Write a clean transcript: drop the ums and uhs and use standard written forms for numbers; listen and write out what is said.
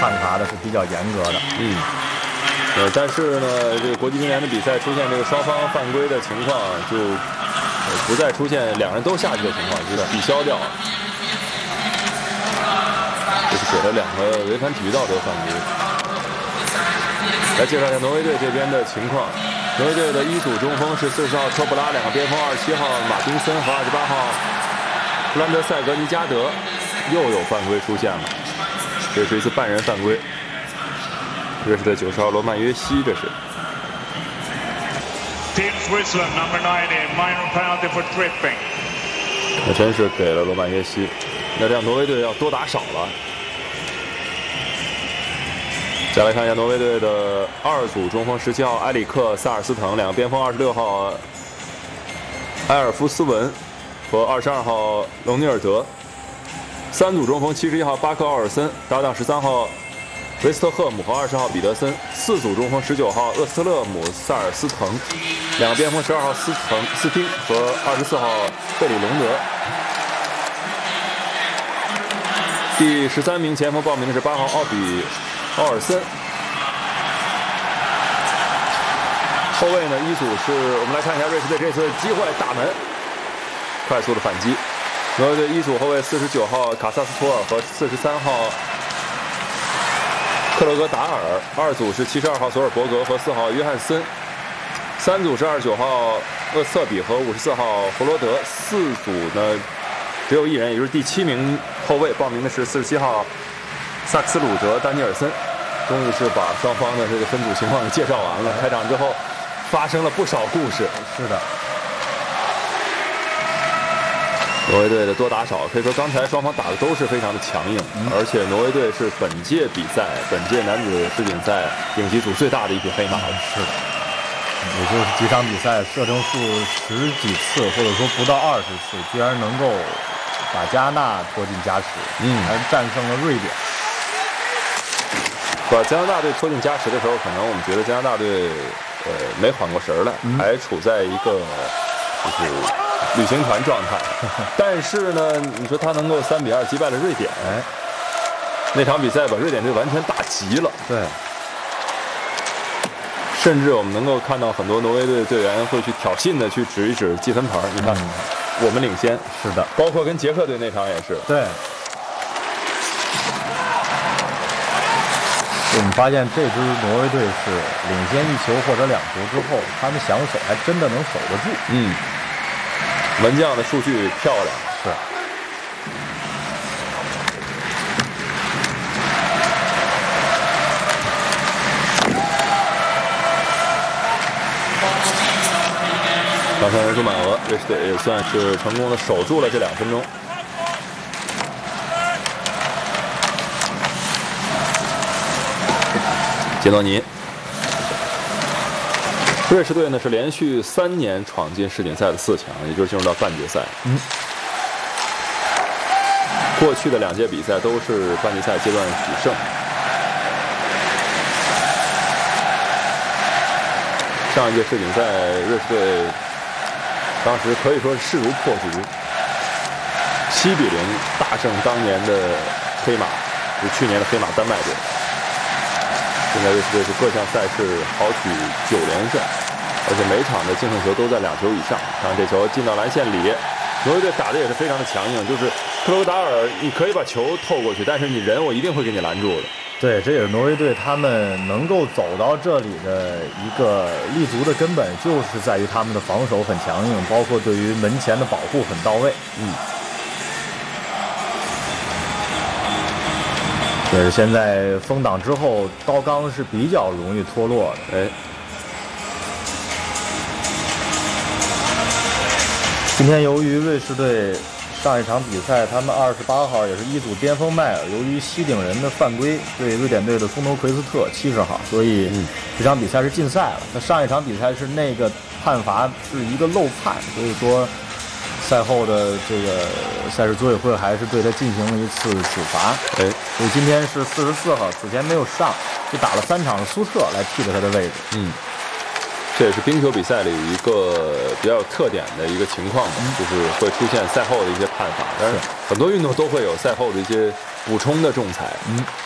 判罚的是比较严格的。 但是呢，这个国际乒联的比赛出现这个双方犯规的情况，就不再出现两人都下去的情况，就是抵消掉了。这是给了2个违反体育道德犯规。来介绍一下挪威队这边的情况。挪威队的一组中锋是40号车布拉，2个边锋27号马丁森和28号布兰德塞格尼加德，又有犯规出现了，这是一次半人犯规。瑞士队90号罗曼约西，这是。 Team Switzerland number 90 minor penalty for tripping。 那真是给了罗曼约西，那这样挪威队要多打少了。再来看一下挪威队的2组中锋17号埃里克萨尔斯滕，2个边锋26号埃尔夫斯文和22号隆尼尔德，3组中锋71号巴克奥尔森搭档13号维斯特赫姆和20号彼得森，4组中锋19号厄斯特勒姆萨尔斯滕，2个边锋12号斯汀和24号贝里隆德。第13名前锋报名的是8号奥尔森。后卫呢，一组是我们来看一下瑞士队这次机会，大门快速的反击。挪威队一组后卫49号卡萨斯托尔和43号克罗格达尔，2组是72号索尔伯格和4号约翰森，3组是29号厄瑟比和54号弗罗德，4组呢只有1人，也就是第7名后卫报名的是47号萨克斯鲁哲丹尼尔森。终于是把双方的这个分组情况给介绍完了。开场之后发生了不少故事。 是的。 挪威队的多打少，可以说刚才双方打的都是非常的强硬，而且挪威队是本届比赛、本届男子世锦赛顶级组最大的一匹黑马了。 是的，也就是几场比赛射正数10几次，或者说不到20次，居然能够把加纳拖进加时，还战胜了瑞典。 把加拿大队拖进加时的时候，可能我们觉得加拿大队没缓过神来，还处在一个就是旅行团状态。但是呢，你说他能够3比2击败了瑞典，那场比赛把瑞典队完全打急了。 对， 甚至我们能够看到很多挪威队队员会去挑衅的去指一指积分牌，你看，我们领先。 是的， 包括跟捷克队那场也是。 对。我们发现这支挪威队是领先1球或者2球之后，他们想守还真的能守得住。 门将的数据漂亮。 是。 刚才人数满额，瑞士队也算是成功的守住了这2分钟。杰诺尼，瑞士队呢是连续3年闯进世锦赛的4强，也就是进入到半决赛。过去的2届比赛都是半决赛阶段取胜。上一届世锦赛，瑞士队当时可以说是势如破竹，7比0大胜当年的黑马，就是去年的黑马丹麦队。现在瑞士队是各项赛事豪取9连胜，而且每场的净胜球都在2球以上。看这球进到篮线里，挪威队打的也是非常的强硬，就是克罗达尔，你可以把球透过去，但是你人我一定会给你拦住的。 对，这也是挪威队他们能够走到这里的一个立足的根本，就是在于他们的防守很强硬，包括对于门前的保护很到位。也是现在封挡之后，刀刚是比较容易脱落的。今天由于瑞士队上一场比赛，他们28号也是一组边锋迈尔，由于西顶人的犯规对瑞典队的松头奎斯特70号，所以这场比赛是禁赛了。那上一场比赛是那个判罚是一个漏判，所以说赛后的这个赛事组委会还是对他进行了一次处罚。所以今天是44号，此前没有上，就打了3场的苏特来替了他的位置。 这也是冰球比赛里一个比较有特点的一个情况嘛，就是会出现赛后的一些判罚，但是很多运动都会有赛后的一些补充的仲裁。